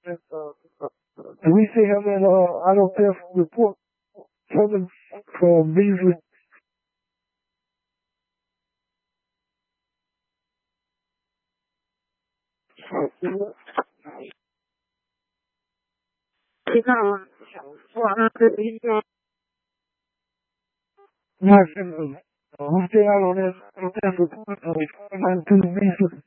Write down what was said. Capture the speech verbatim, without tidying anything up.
Do we see him in uh, auto theft report coming from Beasley? Not in uh, who's there out on that on that report uh, coming to Beasley?